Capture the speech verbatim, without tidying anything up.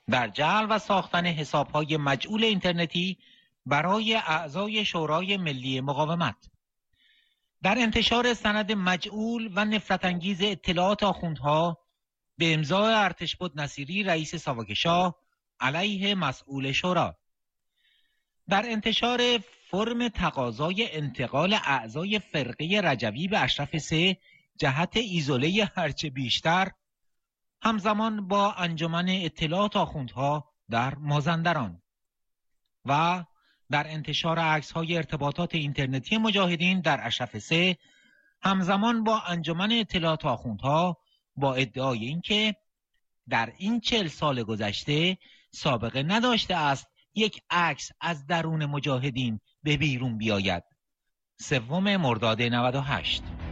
در جعل و ساختن حساب‌های مجعول اینترنتی برای اعضای شورای ملی مقاومت، در انتشار سند مجعول و نفرت انگیز اطلاعات آخوندها به امضای ارتشبد نصیری رئیس ساواک علیه مسئول شورا، در انتشار فرم تقاضای انتقال اعضای فرقه رجوی به اشرف سه جهت ایزوله هرچه بیشتر، همزمان با انجمن اطلاعات آخوندها در مازندران، و در انتشار عکس‌های ارتباطات اینترنتی مجاهدین در اشرف سه همزمان با انجمن اطلاعات آخوندها با ادعای اینکه در این چهل سال گذشته سابقه نداشته است یک عکس از درون مجاهدین به بیرون بیاید. سوم مرداد نود و هشت.